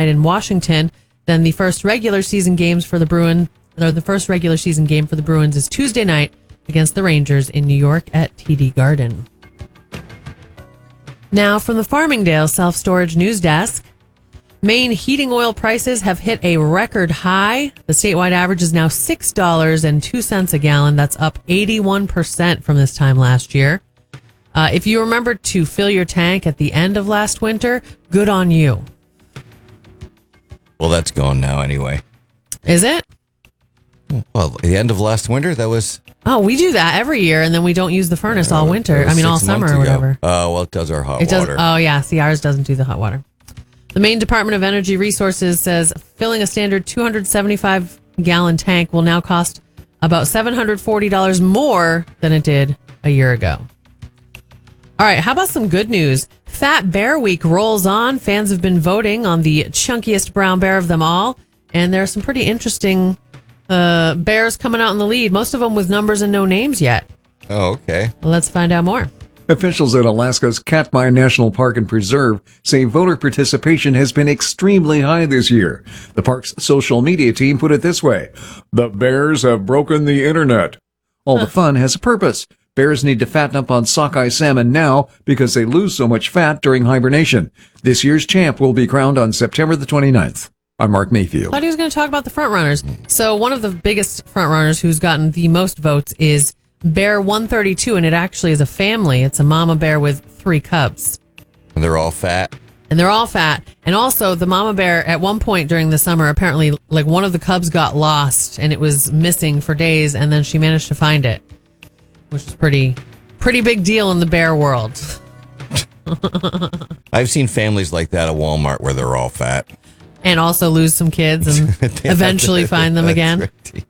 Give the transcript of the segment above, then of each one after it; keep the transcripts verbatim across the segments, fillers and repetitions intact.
night in Washington. Then the first regular season games for the Bruins, or the first regular season game for the Bruins is Tuesday night against the Rangers in New York at T D Garden. Now from the Farmingdale Self-Storage News Desk. Maine heating oil prices have hit a record high. The statewide average is now six dollars and two cents a gallon. That's up eighty-one percent from this time last year. Uh, if you remember to fill your tank at the end of last winter, good on you. Well, that's gone now anyway. Is it? Well, the end of last winter, that was... Oh, we do that every year, and then we don't use the furnace uh, all winter. I mean, all summer or whatever. Oh, uh, well, it does our hot it water. Does, oh, yeah. See, ours doesn't do the hot water. The Maine Department of Energy Resources says filling a standard two hundred seventy-five gallon tank will now cost about seven hundred forty dollars more than it did a year ago. All right, how about some good news? Fat Bear Week rolls on. Fans have been voting on the chunkiest brown bear of them all, and there are some pretty interesting uh, bears coming out in the lead, most of them with numbers and no names yet. Oh, okay. Well, let's find out more. Officials at Alaska's Katmai National Park and Preserve say voter participation has been extremely high this year. The park's social media team put it this way: the bears have broken the internet. All the fun has a purpose. Bears need to fatten up on sockeye salmon now because they lose so much fat during hibernation. This year's champ will be crowned on September the twenty-ninth. I'm Mark Mayfield. I thought he was going to talk about the front runners. So one of the biggest front runners who's gotten the most votes is Bear one thirty-two, and it actually is a family. It's a mama bear with three cubs. And they're all fat? And they're all fat. And also, the mama bear, at one point during the summer, apparently, like, one of the cubs got lost, and it was missing for days, and then she managed to find it, which is pretty, pretty big deal in the bear world. I've seen families like that at Walmart where they're all fat. And also lose some kids and eventually find them again.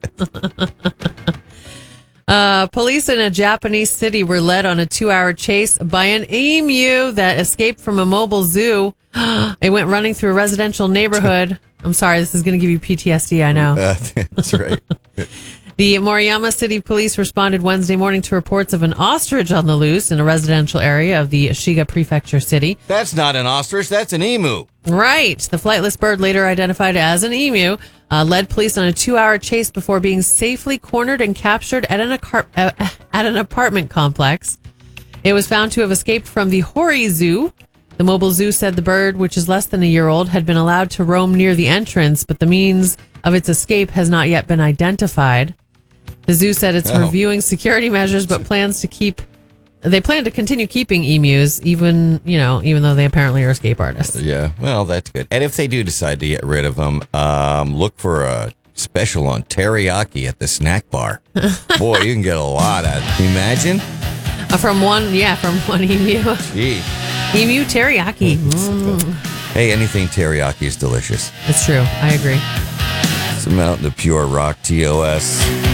Uh, police in a Japanese city were led on a two-hour chase by an emu that escaped from a mobile zoo. It went running through a residential neighborhood. I'm sorry, this is going to give you P T S D, I know. Uh, that's right. The Moriyama City Police responded Wednesday morning to reports of an ostrich on the loose in a residential area of the Shiga Prefecture city. That's not an ostrich, that's an emu. Right. The flightless bird, later identified as an emu, uh, led police on a two-hour chase before being safely cornered and captured at an, acar- uh, at an apartment complex. It was found to have escaped from the Hori Zoo. The mobile zoo said the bird, which is less than a year old, had been allowed to roam near the entrance, but the means of its escape has not yet been identified. The zoo said it's oh. reviewing security measures, but plans to keep, they plan to continue keeping emus, even, you know, even though they apparently are escape artists. Yeah, well, that's good. And if they do decide to get rid of them, um, look for a special on teriyaki at the snack bar. Boy, you can get a lot out of it. Can you imagine? Uh, from one, yeah, from one emu. Gee. Emu teriyaki. Mm. Hey, anything teriyaki is delicious. It's true. I agree. Some out in the pure rock T O S.